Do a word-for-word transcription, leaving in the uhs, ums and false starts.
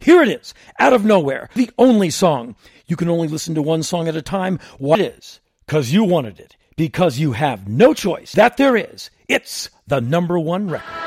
Here it is, out of nowhere, the only song. You can only listen to one song at a time. What it is? Because you wanted it. Because you have no choice. That there is. It's the number one record.